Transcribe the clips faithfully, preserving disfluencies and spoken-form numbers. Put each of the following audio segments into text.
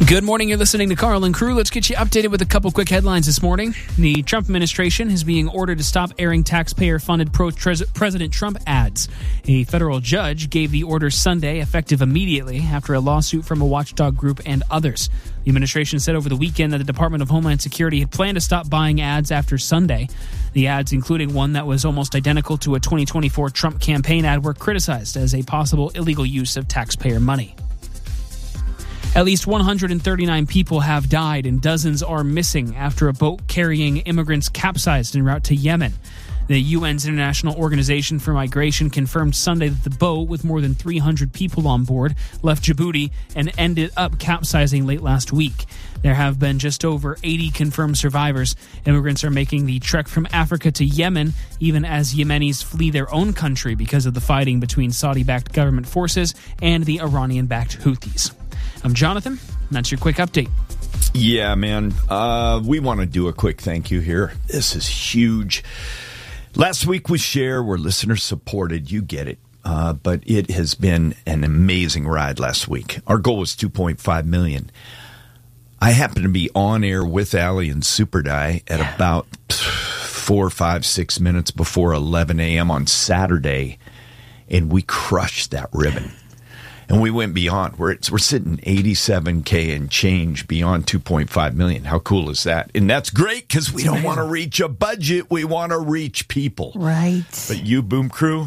Good morning. You're listening to Carl and Crew. Let's get you updated with a couple quick headlines this morning. The Trump administration is being ordered to stop airing taxpayer-funded pro-President Trump ads. A federal judge gave the order Sunday, effective immediately, after a lawsuit from a watchdog group and others. The administration said over the weekend that the Department of Homeland Security had planned to stop buying ads after Sunday. The ads, including one that was almost identical to a twenty twenty-four Trump campaign ad, were criticized as a possible illegal use of taxpayer money. At least one hundred thirty-nine people have died and dozens are missing after a boat carrying immigrants capsized en route to Yemen. The U N's International Organization for Migration confirmed Sunday that the boat, with more than three hundred people on board, left Djibouti and ended up capsizing late last week. There have been just over eighty confirmed survivors. Immigrants are making the trek from Africa to Yemen, even as Yemenis flee their own country because of the fighting between Saudi-backed government forces and the Iranian-backed Houthis. I'm Jonathan, and that's your quick update. Yeah, man. Uh, we want to do a quick thank you here. This is huge. Last week was Share. We're listener supported. You get it. Uh, but it has been an amazing ride last week. Our goal was two point five million. I happened to be on air with Allie and Super Die at yeah. about four, five, six minutes before eleven a.m. on Saturday, and we crushed that ribbon. And we went beyond. We're, we're sitting eighty-seven K and change beyond two point five million. How cool is that? And that's great because we don't want to reach a budget. We want to reach people. Right. But you, Boom Crew,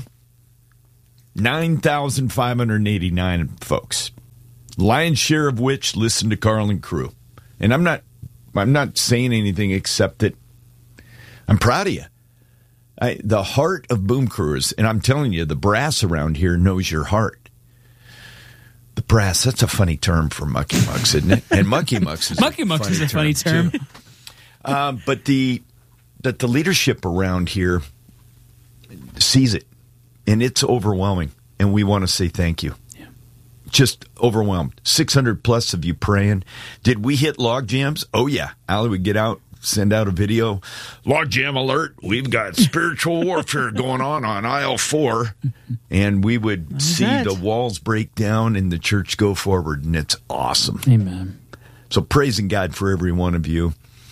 nine thousand five hundred eighty-nine folks. Lion's share of which listen to Carl and Crew. And I'm not, I'm not saying anything except that I'm proud of you. I, the heart of Boom Crewers, and I'm telling you, the brass around here knows your heart. The brass, that's a funny term for Mucky Mucks, isn't it? And Mucky Mucks is Mucky a Mucks funny is a funny term. term. um, but the that the leadership around here sees it, and it's overwhelming, and we want to say thank you. Yeah. Just overwhelmed. six hundred plus of you praying. Did we hit log jams? Oh, yeah. Allie would get out, send out a video. Log jam alert. We've got spiritual warfare going on on aisle four. And we would see that? the walls break down and the church go forward. And it's awesome. Amen. So praising God for every one of you.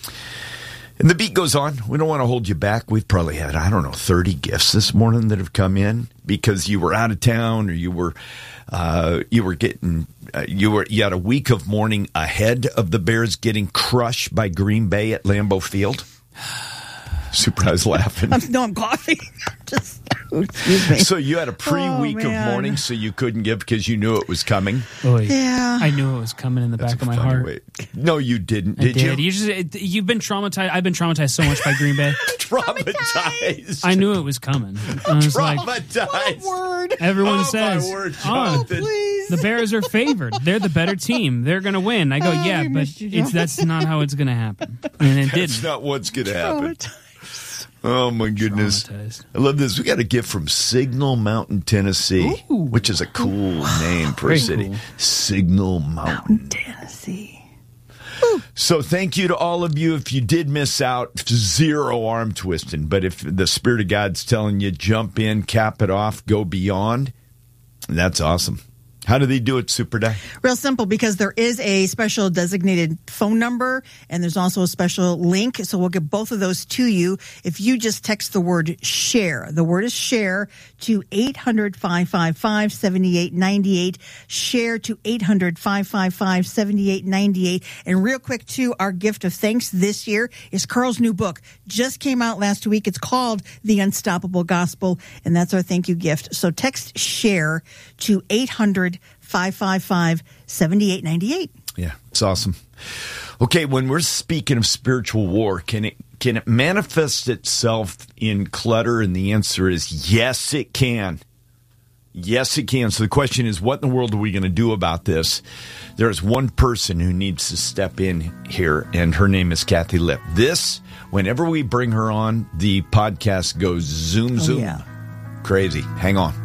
And the beat goes on. We don't want to hold you back. We've probably had, I don't know, thirty gifts this morning that have come in because you were out of town or you were uh, you were getting uh, you were you had a week of mourning ahead of the Bears getting crushed by Green Bay at Lambeau Field. Surprise laughing. I'm, no, I'm coughing. Just excuse me. So you had a pre-week oh, of mourning, so you couldn't give because you knew it was coming. Oh, yeah, I knew it was coming in the That's back of my funny heart. Way. No, you didn't. I Did, did. you? You just it, you've been traumatized. I've been traumatized so much by Green Bay. Traumatized. I knew it was coming. I was Traumatized. Like, word. Everyone oh, says, my word, "Oh, please." The Bears are favored. They're the better team. They're going to win." I go, oh, "Yeah, but you, it's that's not how it's going to happen." And it That's didn't. not what's going to happen. Oh, my goodness. I love this. We got a gift from Signal Mountain, Tennessee, Ooh. which is a cool name for Very a city. cool. Signal Mountain. Mountain, Tennessee. So thank you to all of you. If you did miss out, zero arm twisting. But if the Spirit of God's telling you, jump in, cap it off, go beyond, that's awesome. How do they do it, Super Die? Real simple, because there is a special designated phone number and there's also a special link. So we'll get both of those to you if you just text the word share. The word is share to eight hundred, five five five, seven eight nine eight. Share to eight hundred, five five five, seven eight nine eight. And real quick, too, our gift of thanks this year is Carl's new book. Just came out last week. It's called The Unstoppable Gospel, and that's our thank you gift. So text share to eight hundred, five five five, seven eight nine eight. Yeah, it's awesome. Okay, when we're speaking of spiritual war, can it can it manifest itself in clutter? And the answer is yes, it can. Yes, it can. So the question is, what in the world are we going to do about this? There's one person who needs to step in here, and her name is Kathy Lipp. This, whenever we bring her on, the podcast goes zoom, zoom. Oh, yeah. Crazy. Hang on.